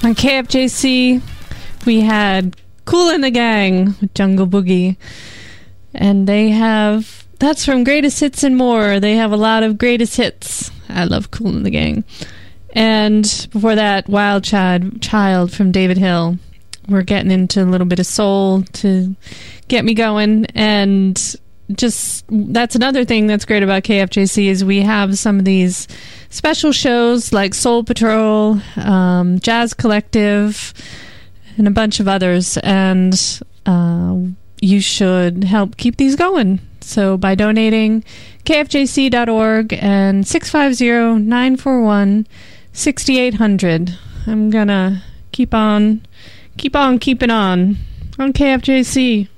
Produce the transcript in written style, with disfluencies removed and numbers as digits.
On KFJC, we had Kool and the Gang with Jungle Boogie. And they have, that's from Greatest Hits and More. They have a lot of greatest hits. I love Kool and the Gang. And before that, Wild Child from David Hill. We're getting into a little bit of soul to get me going. And just, that's another thing that's great about KFJC is we have some of these special shows like Soul Patrol, Jazz Collective, and a bunch of others. And you should help keep these going. So by donating, kfjc.org and 650-941-6800. I'm gonna keep on keeping on KFJC.